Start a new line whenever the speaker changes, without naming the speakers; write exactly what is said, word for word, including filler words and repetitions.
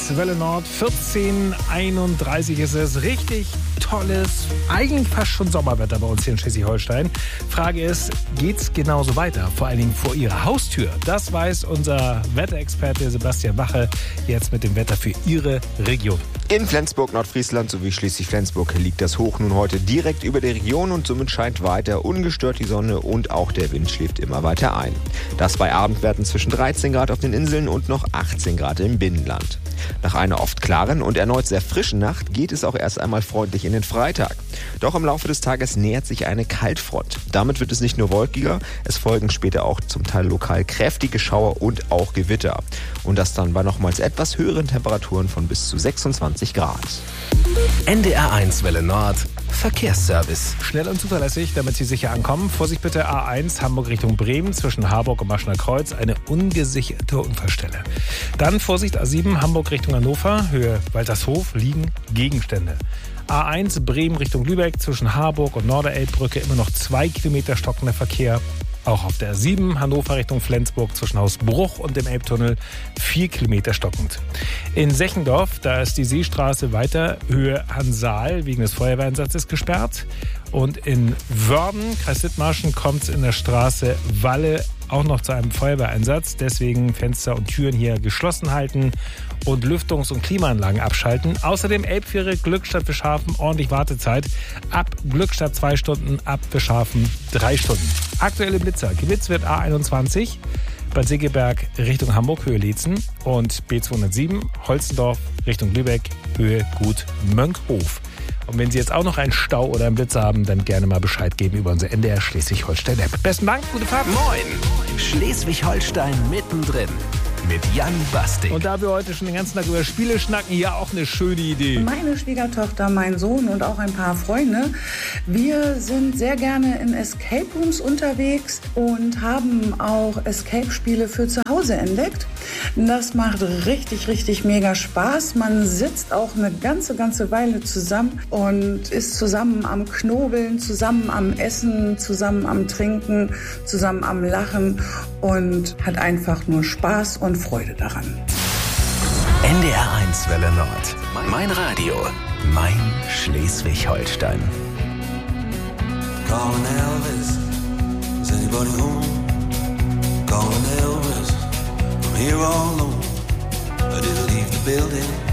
eins, Welle Nord, vierzehn Uhr einunddreißig ist es. Richtig tolles, eigentlich fast schon Sommerwetter bei uns hier in Schleswig-Holstein. Frage ist, geht's genauso weiter? Vor allen Dingen vor Ihrer Haustür. Das weiß unser Wetterexperte Sebastian Wache jetzt mit dem Wetter für Ihre Region.
In Flensburg, Nordfriesland sowie Schleswig-Flensburg liegt das Hoch nun heute direkt über der Region und somit scheint weiter ungestört die Sonne und auch der Wind schläft immer weiter ein. Das bei Abendwerten zwischen dreizehn Grad auf den Inseln und noch achtzehn Grad im Binnenland. Nach einer oft klaren und erneut sehr frischen Nacht geht es auch erst einmal freundlich in den Freitag. Doch im Laufe des Tages nähert sich eine Kaltfront. Damit wird es nicht nur wolkiger, es folgen später auch zum Teil lokal kräftige Schauer und auch Gewitter. Und das dann bei nochmals etwas höheren Temperaturen von bis zu sechsundzwanzig Grad.
N D R eins Welle Nord, Verkehrsservice.
Schnell und zuverlässig, damit Sie sicher ankommen. Vorsicht bitte, A eins, Hamburg Richtung Bremen, zwischen Harburg und Maschner Kreuz, eine ungesicherte Unfallstelle. Dann Vorsicht, A sieben, Hamburg Richtung Hannover, Höhe Waltershof, liegen Gegenstände. A eins, Bremen Richtung Lübeck, zwischen Harburg und Norderelbbrücke, immer noch zwei Kilometer stockender Verkehr. Auch auf der A sieben, Hannover Richtung Flensburg, zwischen Hausbruch und dem Elbtunnel, vier Kilometer stockend. In Sechendorf, da ist die Seestraße weiter, Höhe Hansaal, wegen des Feuerwehreinsatzes gesperrt. Und in Wörden, Kreis Dithmarschen, kommt es in der Straße Walle auch noch zu einem Feuerwehreinsatz. Deswegen Fenster und Türen hier geschlossen halten und Lüftungs- und Klimaanlagen abschalten. Außerdem Elbfähre Glückstadt Fischhafen, ordentlich Wartezeit. Ab Glückstadt zwei Stunden, ab Fischhafen drei Stunden. Aktuelle Blitzer. Gewitz wird A einundzwanzig, Bad Segeberg Richtung Hamburg, Höhe Liezen. Und B zweihundertsieben, Holzendorf Richtung Lübeck, Höhe Gut Mönkhof. Und wenn Sie jetzt auch noch einen Stau oder einen Blitzer haben, dann gerne mal Bescheid geben über unsere N D R Schleswig-Holstein-App. Besten Dank, gute Fahrt.
Moin, Schleswig-Holstein mittendrin mit Jan Bastik.
Und da wir heute schon den ganzen Tag über Spiele schnacken, hier auch eine schöne Idee.
Meine Schwiegertochter, mein Sohn und auch ein paar Freunde, wir sind sehr gerne in Escape Rooms unterwegs und haben auch Escape-Spiele für zu Hause entdeckt. Das macht richtig, richtig mega Spaß. Man sitzt auch eine ganze, ganze Weile zusammen und ist zusammen am Knobeln, zusammen am Essen, zusammen am Trinken, zusammen am Lachen und hat einfach nur Spaß und Freude daran.
N D R eins Welle Nord. Mein Radio. Mein Schleswig-Holstein.
Calling Elvis, is anybody home? Calling Elvis, I'm here all alone. I didn't leave the building.